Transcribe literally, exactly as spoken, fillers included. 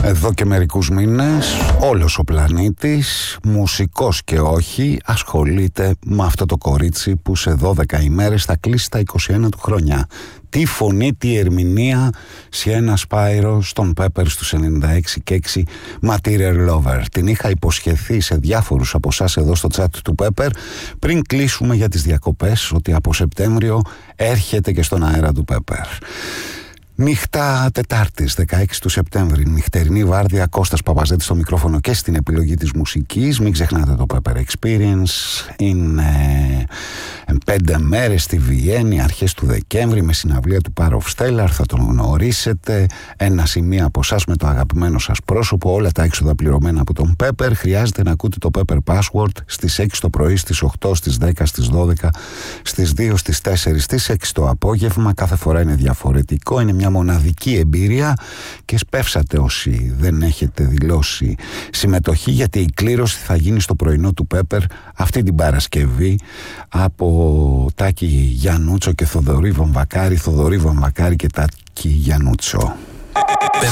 Εδώ και μερικούς μήνες όλος ο πλανήτης, μουσικός και όχι, ασχολείται με αυτό το κορίτσι που σε δώδεκα ημέρες θα κλείσει τα είκοσι ένα του χρόνια. Τι φωνή, τι ερμηνεία, Sienna Spyro στον Pepper στους ενενήντα έξι και έξι Material Lover. Την είχα υποσχεθεί σε διάφορους από εσάς εδώ στο chat του Pepper πριν κλείσουμε για τις διακοπές ότι από Σεπτέμβριο έρχεται και στον αέρα του Pepper. Νύχτα Τετάρτης, δεκαέξι του Σεπτέμβρη, νυχτερινή βάρδια, Κώστας Παπαζέτης στο μικρόφωνο και στην επιλογή της μουσικής. Μην ξεχνάτε το Pepper Experience. Είναι πέντε μέρες στη Βιέννη, αρχές του Δεκέμβρη, με συναυλία του Power of Stellar. Θα τον γνωρίσετε. Ένα σημείο από εσάς με το αγαπημένο σας πρόσωπο. Όλα τα έξοδα πληρωμένα από τον Pepper. Χρειάζεται να ακούτε το Pepper Password στις έξι το πρωί, στις οκτώ, στις δέκα, στις δώδεκα, στις δύο, στις τέσσερα, στις έξι το απόγευμα. Κάθε φορά είναι διαφορετικό. Είναι μια μοναδική εμπειρία και σπεύσατε όσοι δεν έχετε δηλώσει συμμετοχή, γιατί η κλήρωση θα γίνει στο πρωινό του Pepper αυτή την Παρασκευή από Τάκη Γιαννούτσο και Θοδωρή Βαμβακάρη, Θοδωρή Βαμβακάρη και Τάκη Γιαννούτσο.